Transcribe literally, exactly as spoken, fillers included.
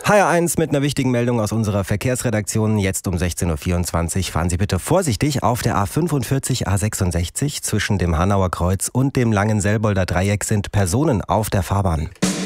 H R eins mit einer wichtigen Meldung aus unserer Verkehrsredaktion. Jetzt um sechzehn Uhr vierundzwanzig. Fahren Sie bitte vorsichtig auf der A fünfundvierzig A sechsundsechzig. Zwischen dem Hanauer Kreuz und dem Langenselbolder Dreieck sind Personen auf der Fahrbahn.